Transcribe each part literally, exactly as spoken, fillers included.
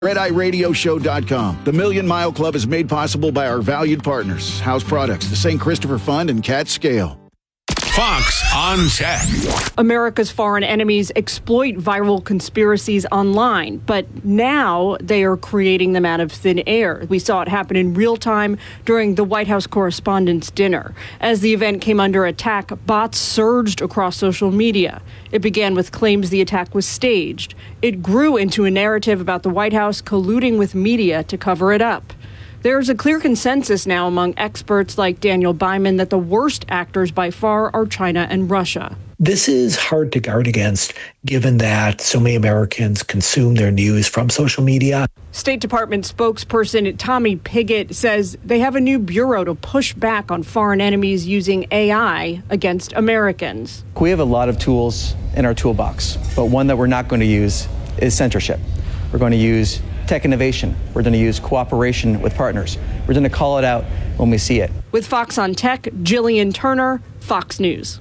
red eye radio show dot com. The Million Mile Club is made possible by our valued partners, House Products, the Saint Christopher Fund, and Cat Scale. Fox on Tech. America's foreign enemies exploit viral conspiracies online, but now they are creating them out of thin air. We saw it happen in real time during the White House Correspondents' Dinner. As the event came under attack, bots surged across social media. It began with claims the attack was staged. It grew into a narrative about the White House colluding with media to cover it up. There's a clear consensus now among experts like Daniel Byman that the worst actors by far are China and Russia. This is hard to guard against, given that so many Americans consume their news from social media. State Department spokesperson Tommy Pigott says they have a new bureau to push back on foreign enemies using A I against Americans. We have a lot of tools in our toolbox, but one that we're not going to use is censorship. We're going to use tech innovation. We're going to use cooperation with partners. We're going to call it out when we see it. With Fox on Tech, Jillian Turner, Fox News.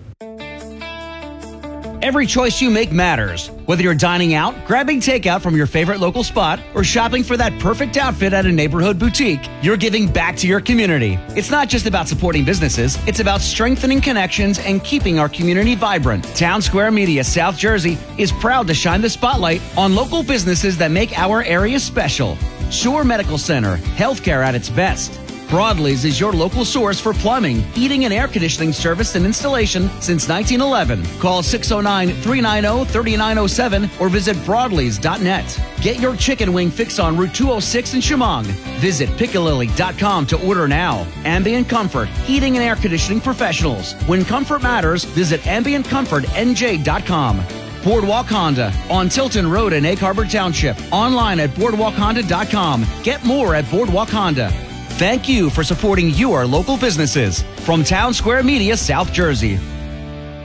Every choice you make matters. Whether you're dining out, grabbing takeout from your favorite local spot, or shopping for that perfect outfit at a neighborhood boutique, you're giving back to your community. It's not just about supporting businesses, it's about strengthening connections and keeping our community vibrant. Town Square Media South Jersey is proud to shine the spotlight on local businesses that make our area special. Shore Medical Center, healthcare at its best. Broadley's is your local source for plumbing, heating, and air conditioning service and installation since nineteen eleven. Call six oh nine, three nine oh, three nine oh seven or visit broadleys dot net. Get your chicken wing fix on Route two oh six in Chemung. Visit piccalilly dot com to order now. Ambient Comfort, heating and air conditioning professionals. When comfort matters, visit ambient comfort n j dot com. Boardwalk Honda on Tilton Road in Egg Harbor Township. Online at boardwalk honda dot com. Get more at Boardwalk Honda. Thank you for supporting your local businesses from Town Square Media, South Jersey.